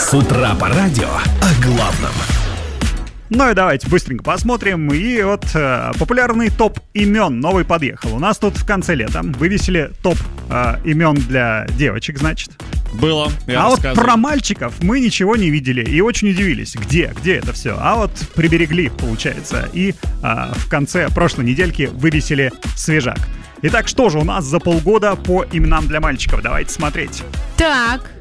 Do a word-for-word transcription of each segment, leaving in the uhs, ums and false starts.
С утра по радио о главном. Ну и давайте быстренько посмотрим. И вот э, популярный топ имен новый подъехал. У нас тут в конце лета вывесили топ э, имен для девочек, значит. Было, я А вот рассказывал. про мальчиков мы ничего не видели и очень удивились. Где? Где это все? А вот приберегли, получается. И э, в конце прошлой недельки вывесили свежак. Итак, что же у нас за полгода по именам для мальчиков? Давайте смотреть. Так.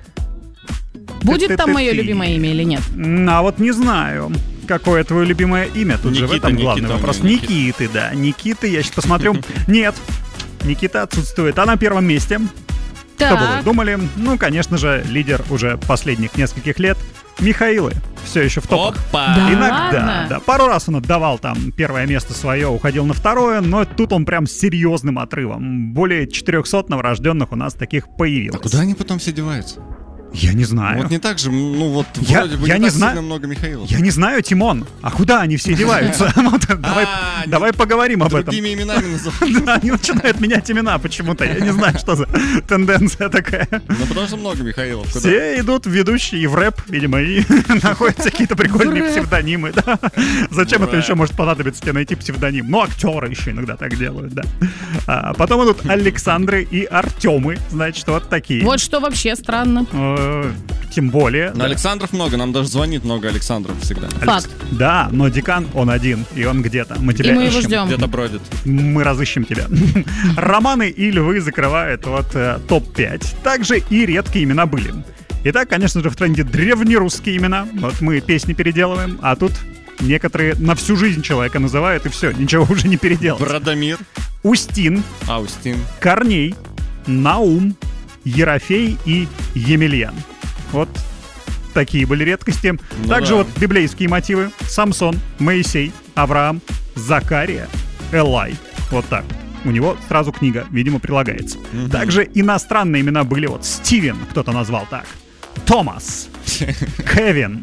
Будет там мое Ты-ты-ты-ты. любимое имя или нет? М, А вот не знаю. Какое твое любимое имя? Тут же в Никита, этом главный Никита у вопрос. меня, Никита. Никиты, да. Никиты, я сейчас посмотрю. Нет, Никита отсутствует. А на первом месте, что бы вы Так. думали? Ну, конечно же, лидер уже последних нескольких лет Михаилы. Все еще в топах. Опа! Да Иногда, ладно? да. Пару раз он отдавал там первое место свое, уходил на второе, но тут он прям с серьезным отрывом. Более четырехсот новорожденных у нас таких появилось. А куда они потом все деваются? Я не знаю. Вот не так же, ну вот Я- вроде бы я не, не так знаю. сильно много Михаилов. Я не знаю, Тимон. А куда они все деваются? Вот, Давай А, давай поговорим об этом. Другими именами называют. Да, они начинают менять имена почему-то. Я не знаю, что за тенденция такая. Ну потому что много Михаилов. Куда? Все идут в ведущие и в рэп, видимо, и находятся какие-то прикольные В рэп. псевдонимы. Да. Зачем В это рэп. еще может понадобиться тебе найти псевдоним? Ну, актеры еще иногда так делают, да. А потом идут Александры и Артемы. Значит, вот такие. Вот что вообще странно. Э, Тем более. Но да. Александров много, нам даже звонит много Александров всегда. Факт. Да, но декан, он один, и он где-то. Мы тебя И мы его ищем. ждем. Где-то бродит. Мы разыщем тебя. Романы и львы закрывают вот э, топ пять. Также и редкие имена были. Итак, конечно же, в тренде древнерусские имена. Вот мы песни переделываем, а тут некоторые на всю жизнь человека называют, и все, ничего уже не переделать. Бродомир, Устин, Аустин. Корней, Наум, Ерофей и Емельян. Вот такие были редкости. Ну Также да. вот библейские мотивы. Самсон, Моисей, Авраам, Закария, Элай. Вот так. У него сразу книга, видимо, прилагается. Мгм. Также иностранные имена были. Вот Стивен, кто-то назвал так. Томас, Кевин,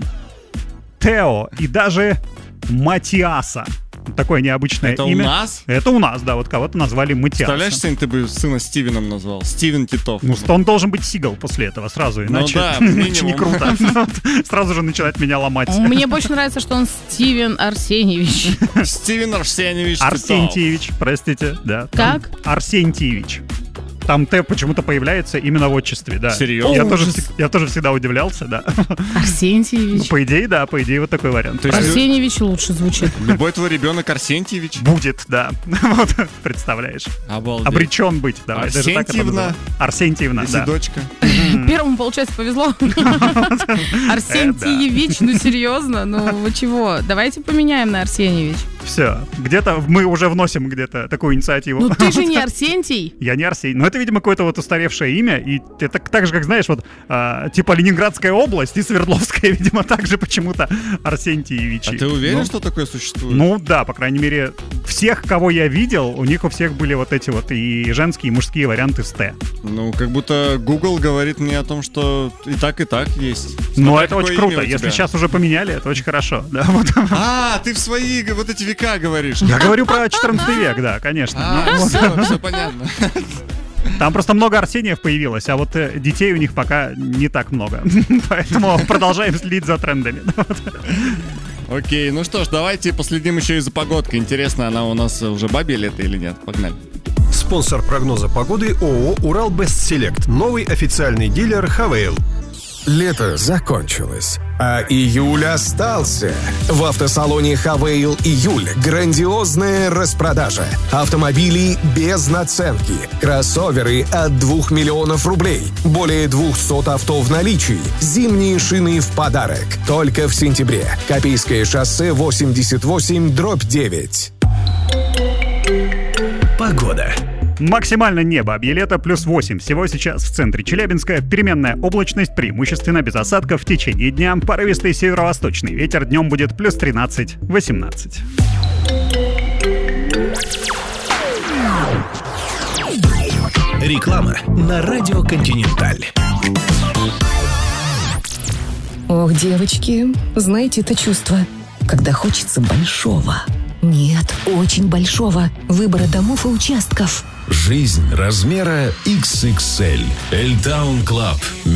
Тео и даже Матиаса. Такое необычное Это у имя. нас? Это у нас, да, вот кого-то назвали Матиаса. Представляешь, Сень, ты бы сына Стивеном назвал? Стивен Титов. Ну, он должен быть сигал после этого сразу, иначе да, иначе не минимум. круто. Сразу же начинает меня ломать. Мне больше нравится, что он Стивен Арсеньевич. Стивен Арсеньевич Титов. Арсентьевич, простите, да. там Как? Арсентьевич. Там Т почему-то появляется именно в отчестве, да. Серьезно? Я тоже, Ужас. всег- я тоже всегда удивлялся, да. Ну, Арсентьевич. по идее, да, по идее, вот такой вариант. То есть лю- Арсеньевич лучше звучит. любой твой ребенок Арсентьевич? Будет, да. Вот, представляешь. Обалдеть. Обречен быть, давай. даже так это Арсентьевна? назовем. Арсентьевна, Если да. дочка. Первому, получается, повезло. Арсентьевич, ну серьезно, ну вы чего? Давайте поменяем на Арсеньевич. Все. Где-то мы уже вносим где-то такую инициативу. Ну ты же не Арсентий. Я не Арсений. Но это, видимо, какое-то вот устаревшее имя. И это так же, как, знаешь, вот а, типа Ленинградская область и Свердловская, видимо, также почему-то Арсентьевичи. А ты уверен, Ну, что такое существует? Ну да, по крайней мере, всех, кого я видел, у них у всех были вот эти вот и женские, и мужские варианты с Т. Ну, как будто Google говорит мне о том, что и так, и так есть. Но Смотря это какое очень имя круто. у Если тебя. сейчас уже поменяли, это очень хорошо. Да, вот. А, ты в свои г- вот эти века говоришь. Я говорю про четырнадцатый век, да, конечно. А, Ну, вот. все, все понятно. Там просто много Арсениев появилось, а вот э, детей у них пока не так много. Поэтому продолжаем следить за трендами. Окей, ну что ж, давайте последим еще и за погодкой. Интересно, она у нас уже бабье лето или нет? Погнали. Спонсор прогноза погоды ООО «Урал Бест Селект». Новый официальный дилер «Хавейл». Лето закончилось, а июль остался. В автосалоне «Хавейл» июль. Грандиозная распродажа. Автомобили без наценки. Кроссоверы от двух миллионов рублей. Более двухсот авто в наличии. Зимние шины в подарок. Только в сентябре. Копейское шоссе восемьдесят восемь дробь девять. Погода. Максимально небо, лето плюс восемь. Всего сейчас в центре Челябинска. Переменная облачность, преимущественно без осадков в течение дня. Порывистый северо-восточный ветер днем будет плюс тринадцать-восемнадцать. Реклама на радио «Континенталь». Ох, девочки, знаете это чувство, когда хочется большого. Нет, очень большого выбора домов и участков. Жизнь размера икс икс эль. Эльтаун Клаб.